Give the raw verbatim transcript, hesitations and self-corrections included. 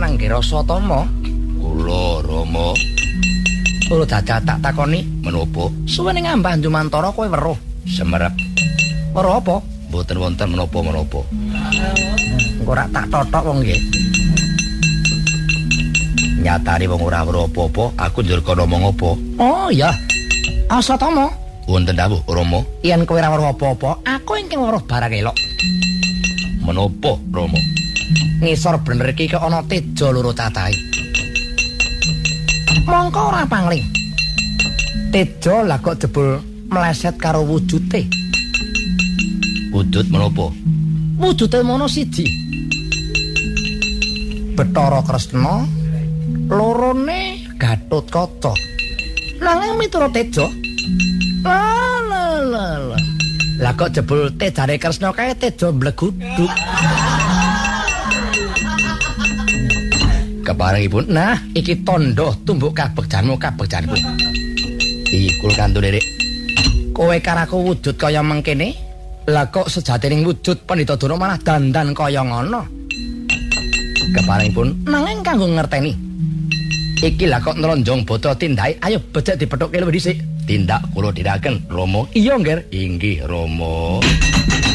Manggera Satama. Kula Rama. Kula dadak tak takoni, Menapa? suwene ngambah Jumantara kowe weruh. Semerep. Weruh apa? Mboten wonten menapa-menapa. Engko ora tak totok wong nggih. Nyatane wong ora weruh apa-apa, aku njur kono ngomong apa? Oh iya. Asatama. Wonten dawuh Rama. Yen kowe ora weruh apa-apa, aku ingkang weruh barang elok. Menapa Rama? Ngisor bener iki kok ana teja loro cacahe. Mongko ora pangling. Teja lah kok jebul meleset karo wujute. Wujud menapa? Wujute mono siji. Bathara Kresna, lorone Gatotkaca. Nanging miturut Teja. Lah lah lah lah. Lah kok jebul tejane Kresna kae Teja mbleguduk. Keparengipun. Nah, iki tandha tumbuk kabegjanmu kabegjanku. Ikul kantu Dik. Kowe karaku wujud kaya mengkene? Lah kok sejatining wujud Pandhita Dana malah dandan kaya ngono. Keparengipun. Nanging kanggo ngerteni. Iki lah kok nronjong bata tindake, ayo becik dipethukke luwih dhisik. Tindak kula tindakaken Rama. Iya, Ngger. Inggih Rama.